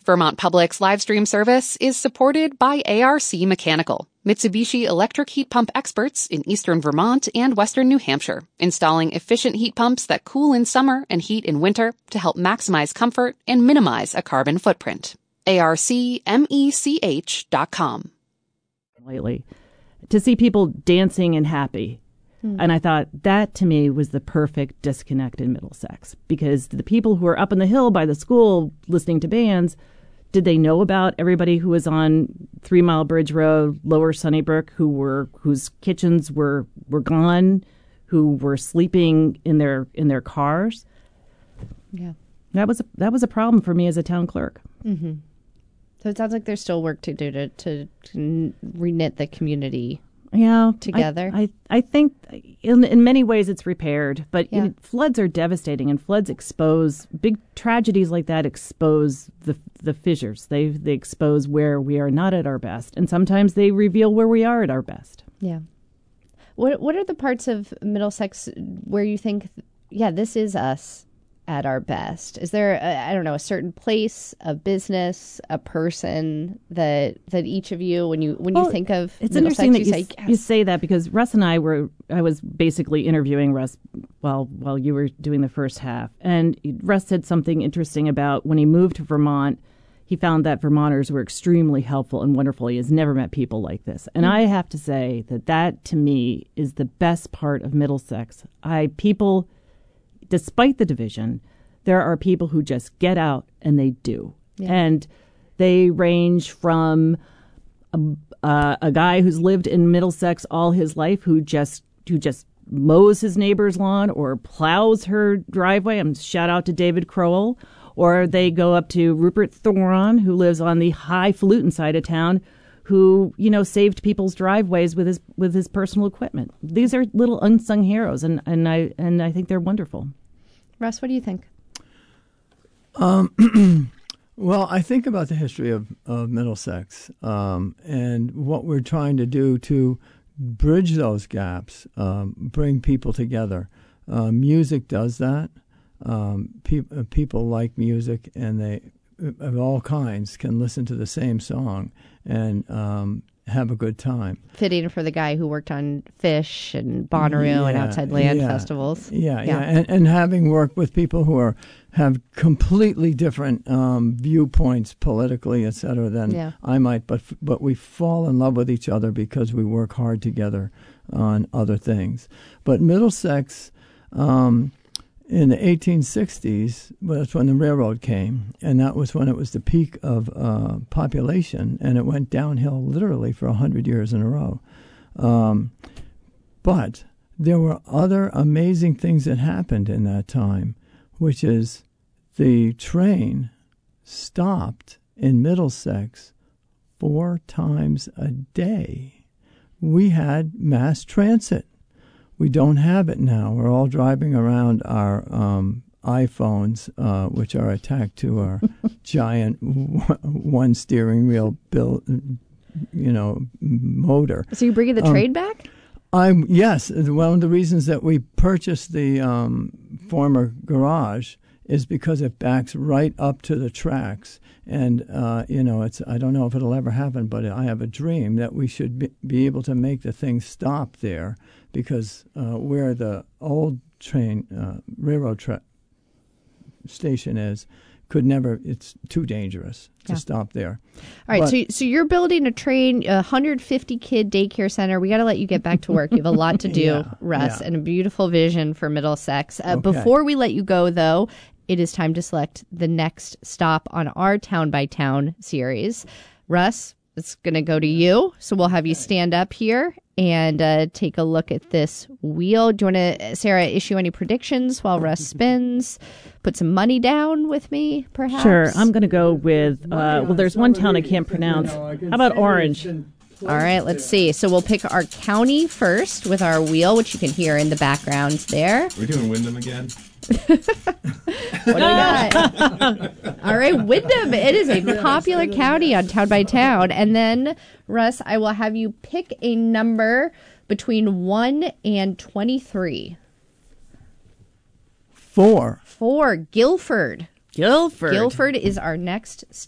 Vermont Public's live stream service is supported by ARC Mechanical, Mitsubishi electric heat pump experts in eastern Vermont and western New Hampshire, installing efficient heat pumps that cool in summer and heat in winter to help maximize comfort and minimize a carbon footprint. ARCmech.com. Lately, to see people dancing and happy. And I thought that, to me, was the perfect disconnect in Middlesex, because the people who were up on the hill by the school listening to bands, did they know about everybody who was on 3 Mile Bridge Road, Lower Sunnybrook, whose kitchens were gone, who were sleeping in their cars? Yeah, that was a problem for me as a town clerk. Mm-hmm. So it sounds like there's still work to do to reknit the community. Yeah, together. I think in many ways it's repaired, but floods are devastating, and floods expose big tragedies like that. Expose the fissures. They expose where we are not at our best, and sometimes they reveal where we are at our best. Yeah. What are the parts of Middlesex where you think, this is us at our best? Is there a certain place, a business, a person that each of you, when you think of it's Middlesex, interesting that you say that, because Russ and I was basically interviewing Russ while you were doing the first half, and Russ said something interesting about when he moved to Vermont, he found that Vermonters were extremely helpful and wonderful. He has never met people like this, and I have to say that to me is the best part of Middlesex. People. Despite the division, there are people who just get out and they do. Yeah. And they range from a guy who's lived in Middlesex all his life who just mows his neighbor's lawn or plows her driveway. Shout out to David Crowell. Or they go up to Rupert Thoron, who lives on the highfalutin side of town, who, saved people's driveways with his personal equipment. These are little unsung heroes, and I think they're wonderful. Russ, what do you think? Well, I think about the history of Middlesex and what we're trying to do to bridge those gaps, bring people together. Music does that. People like music, and they, of all kinds, can listen to the same song and have a good time. Fitting for the guy who worked on Fish and Bonnaroo and Outside Land festivals. Yeah. And having worked with people who have completely different viewpoints politically, et cetera, than I might, but we fall in love with each other because we work hard together on other things. But Middlesex, in the 1860s, that's when the railroad came, and that was when it was the peak of population, and it went downhill literally for 100 years in a row. But there were other amazing things that happened in that time, which is the train stopped in Middlesex 4 times a day. We had mass transit. We don't have it now. We're all driving around our iPhones, which are attached to our giant one steering wheel motor. So you're bringing the train back? Yes. One of the reasons that we purchased the former garage is because it backs right up to the tracks. And, I don't know if it'll ever happen, but I have a dream that we should be able to make the thing stop there, because where the old railroad station is, it's too dangerous to stop there. All right, so you're building a train, 150-kid daycare center. We got to let you get back to work. You have a lot to do, Russ, and a beautiful vision for Middlesex. Before we let you go, though, it is time to select the next stop on our Town by Town series. Russ, it's going to go to you, so we'll have you stand up here and take a look at this wheel. Do you want to, Sarah, issue any predictions while Russ spins? Put some money down with me, perhaps? Sure. I'm going to go with, there's one town I can't pronounce. How about Orange? All right, let's see. So we'll pick our county first with our wheel, which you can hear in the background there. We're doing Windham again? What do we got? All right, Windham. It is a popular county on Town by Town. And then, Russ, I will have you pick a number between 1 and 23. 4. 4. Guilford. Guilford. Guilford is our next